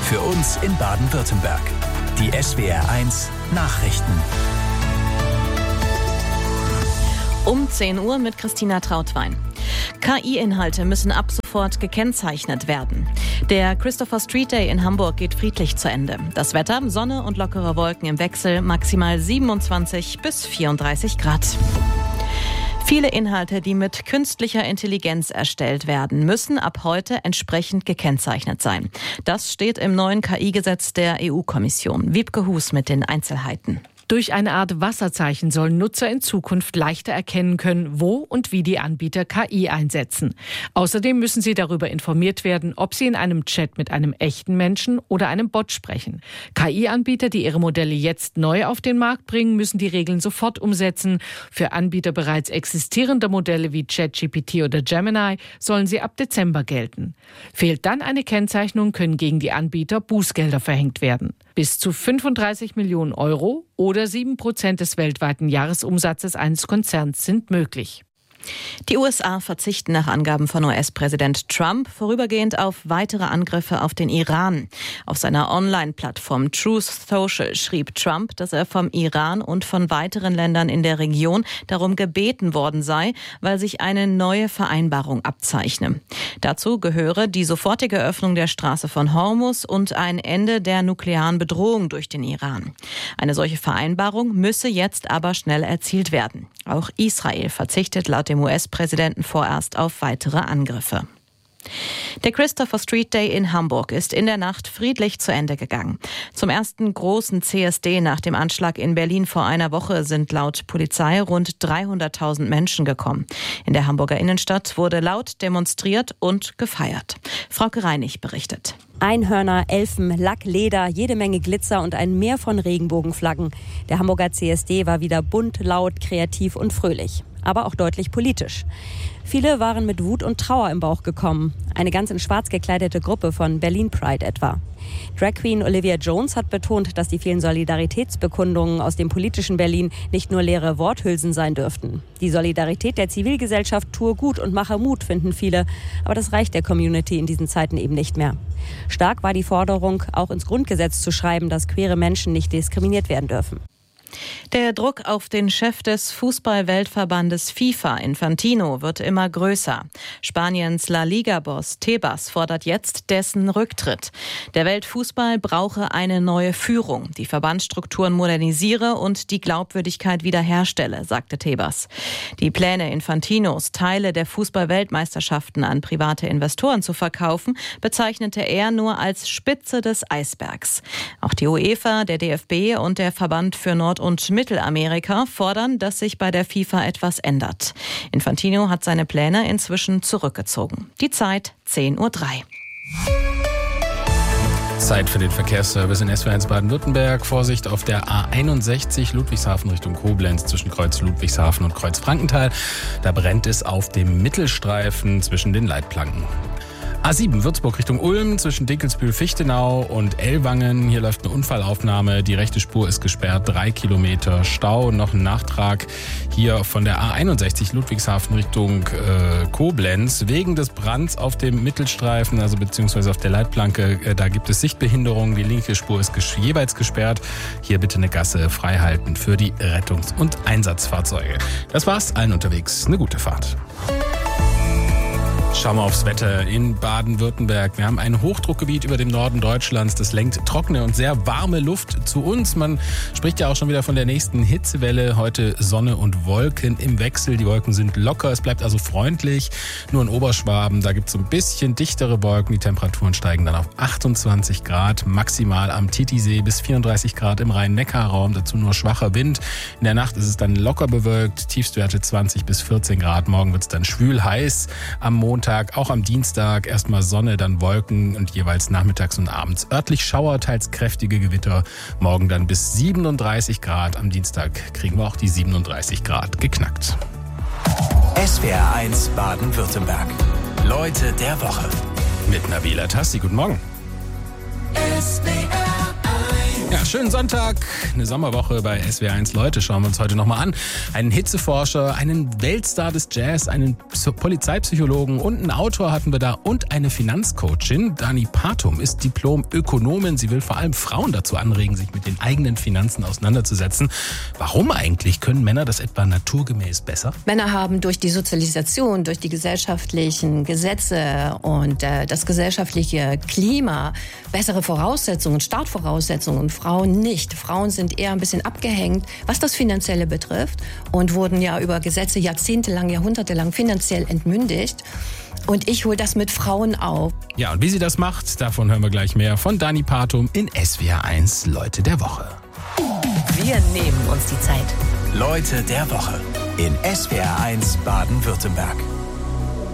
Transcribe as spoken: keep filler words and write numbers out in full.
Für uns in Baden-Württemberg. Die S W R eins Nachrichten. Um zehn Uhr mit Christina Trautwein. K I-Inhalte müssen ab sofort gekennzeichnet werden. Der Christopher Street Day in Hamburg geht friedlich zu Ende. Das Wetter, Sonne und lockere Wolken im Wechsel, maximal siebenundzwanzig bis vierunddreißig Grad. Viele Inhalte, die mit künstlicher Intelligenz erstellt werden, müssen ab heute entsprechend gekennzeichnet sein. Das steht im neuen K I-Gesetz der E U-Kommission. Wiebke Hus mit den Einzelheiten. Durch eine Art Wasserzeichen sollen Nutzer in Zukunft leichter erkennen können, wo und wie die Anbieter K I einsetzen. Außerdem müssen sie darüber informiert werden, ob sie in einem Chat mit einem echten Menschen oder einem Bot sprechen. K I-Anbieter, die ihre Modelle jetzt neu auf den Markt bringen, müssen die Regeln sofort umsetzen. Für Anbieter bereits existierender Modelle wie ChatGPT oder Gemini sollen sie ab Dezember gelten. Fehlt dann eine Kennzeichnung, können gegen die Anbieter Bußgelder verhängt werden. Bis zu fünfunddreißig Millionen Euro oder sieben Prozent des weltweiten Jahresumsatzes eines Konzerns sind möglich. Die U S A verzichten nach Angaben von U S-Präsident Trump vorübergehend auf weitere Angriffe auf den Iran. Auf seiner Online-Plattform Truth Social schrieb Trump, dass er vom Iran und von weiteren Ländern in der Region darum gebeten worden sei, weil sich eine neue Vereinbarung abzeichne. Dazu gehöre die sofortige Öffnung der Straße von Hormuz und ein Ende der nuklearen Bedrohung durch den Iran. Eine solche Vereinbarung müsse jetzt aber schnell erzielt werden. Auch Israel verzichtet laut dem U S-Präsidenten vorerst auf weitere Angriffe. Der Christopher Street Day in Hamburg ist in der Nacht friedlich zu Ende gegangen. Zum ersten großen C S D nach dem Anschlag in Berlin vor einer Woche sind laut Polizei rund dreihunderttausend Menschen gekommen. In der Hamburger Innenstadt wurde laut demonstriert und gefeiert. Frauke Reinig berichtet. Einhörner, Elfen, Lack, Leder, jede Menge Glitzer und ein Meer von Regenbogenflaggen. Der Hamburger C S D war wieder bunt, laut, kreativ und fröhlich. Aber auch deutlich politisch. Viele waren mit Wut und Trauer im Bauch gekommen. Eine ganz in schwarz gekleidete Gruppe von Berlin Pride etwa. Drag Queen Olivia Jones hat betont, dass die vielen Solidaritätsbekundungen aus dem politischen Berlin nicht nur leere Worthülsen sein dürften. Die Solidarität der Zivilgesellschaft tue gut und mache Mut, finden viele. Aber das reicht der Community in diesen Zeiten eben nicht mehr. Stark war die Forderung, auch ins Grundgesetz zu schreiben, dass queere Menschen nicht diskriminiert werden dürfen. Der Druck auf den Chef des Fußball-Weltverbandes FIFA, Infantino, wird immer größer. Spaniens La Liga-Boss Tebas fordert jetzt dessen Rücktritt. Der Weltfußball brauche eine neue Führung, die Verbandsstrukturen modernisiere und die Glaubwürdigkeit wiederherstelle, sagte Tebas. Die Pläne Infantinos, Teile der Fußball-Weltmeisterschaften an private Investoren zu verkaufen, bezeichnete er nur als Spitze des Eisbergs. Auch die UEFA, der D F B und der Verband für Nord- und Mittelamerika fordern, dass sich bei der FIFA etwas ändert. Infantino hat seine Pläne inzwischen zurückgezogen. Die Zeit zehn Uhr drei. Zeit für den Verkehrsservice in S W R eins Baden-Württemberg. Vorsicht auf der A einundsechzig Ludwigshafen Richtung Koblenz zwischen Kreuz Ludwigshafen und Kreuz Frankenthal. Da brennt es auf dem Mittelstreifen zwischen den Leitplanken. A sieben Würzburg Richtung Ulm zwischen Dinkelsbühl-Fichtenau und Ellwangen. Hier läuft eine Unfallaufnahme. Die rechte Spur ist gesperrt. Drei Kilometer Stau. Noch ein Nachtrag hier von der A einundsechzig Ludwigshafen Richtung äh, Koblenz. Wegen des Brands auf dem Mittelstreifen, also beziehungsweise auf der Leitplanke, äh, da gibt es Sichtbehinderung. Die linke Spur ist ges- jeweils gesperrt. Hier bitte eine Gasse freihalten für die Rettungs- und Einsatzfahrzeuge. Das war's. Allen unterwegs eine gute Fahrt. Schauen wir aufs Wetter in Baden-Württemberg. Wir haben ein Hochdruckgebiet über dem Norden Deutschlands. Das lenkt trockene und sehr warme Luft zu uns. Man spricht ja auch schon wieder von der nächsten Hitzewelle. Heute Sonne und Wolken im Wechsel. Die Wolken sind locker. Es bleibt also freundlich. Nur in Oberschwaben, da gibt es so ein bisschen dichtere Wolken. Die Temperaturen steigen dann auf achtundzwanzig Grad. Maximal am Titisee bis vierunddreißig Grad im Rhein-Neckar-Raum. Dazu nur schwacher Wind. In der Nacht ist es dann locker bewölkt. Tiefstwerte zwanzig bis vierzehn Grad. Morgen wird es dann schwül heiß. Am Montag auch am Dienstag erstmal Sonne, dann Wolken und jeweils nachmittags und abends örtlich Schauer, teils kräftige Gewitter. Morgen dann bis siebenunddreißig Grad. Am Dienstag kriegen wir auch die siebenunddreißig Grad geknackt. S W R eins Baden-Württemberg. Leute der Woche. Mit Nabila Tassi. Guten Morgen. S W R eins. Ja, schönen Sonntag, eine Sommerwoche bei S W R eins. Leute, schauen wir uns heute nochmal an. Einen Hitzeforscher, einen Weltstar des Jazz, einen Polizeipsychologen und einen Autor hatten wir da und eine Finanzcoachin. Dani Partum ist Diplom-Ökonomin. Sie will vor allem Frauen dazu anregen, sich mit den eigenen Finanzen auseinanderzusetzen. Warum eigentlich? Können Männer das etwa naturgemäß besser? Männer haben durch die Sozialisation, durch die gesellschaftlichen Gesetze und äh, das gesellschaftliche Klima bessere Voraussetzungen, Startvoraussetzungen, Frauen nicht. Frauen sind eher ein bisschen abgehängt, was das Finanzielle betrifft und wurden ja über Gesetze jahrzehntelang, jahrhundertelang finanziell entmündigt. Und ich hole das mit Frauen auf. Ja, und wie sie das macht, davon hören wir gleich mehr von Dani Partum in S W R eins Leute der Woche. Wir nehmen uns die Zeit. Leute der Woche in S W R eins Baden-Württemberg.